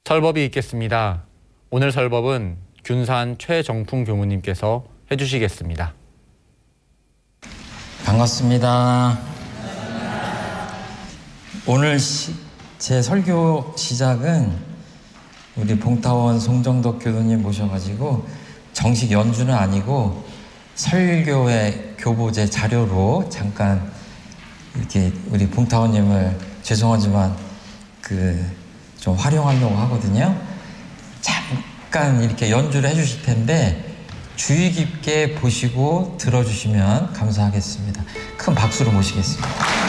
설법이 있겠습니다. 오늘 설법은 균산 최정풍 교무님께서 해주시겠습니다. 반갑습니다. 오늘 제 설교 시작은 우리 봉타원 송정덕 교수님 모셔가지고 정식 연주는 아니고 설교의 교보제 자료로 잠깐 이렇게 우리 봉타원님을 죄송하지만 좀 활용하려고 하거든요. 잠깐 이렇게 연주를 해주실 텐데 주의 깊게 보시고 들어주시면 감사하겠습니다. 큰 박수로 모시겠습니다.